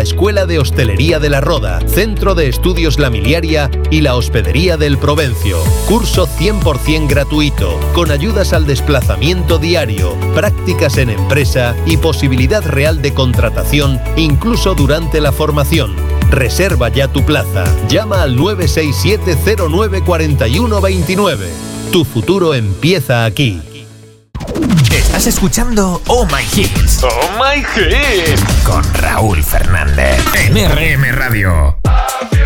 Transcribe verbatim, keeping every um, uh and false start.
Escuela de Hostelería de la Roda, Centro de Estudios La Miliaria y la Hospedería del Provencio. Curso cien por ciento gratuito, con ayudas al desplazamiento diario, prácticas en empresa y posibilidad real de contratación incluso durante la formación. Reserva ya tu plaza. Llama al nueve seis siete cero nueve cuatro uno dos nueve. Tu futuro empieza aquí. Estás escuchando Oh My Hits. Oh My Hits. Con Raúl Fernández. En R M Radio.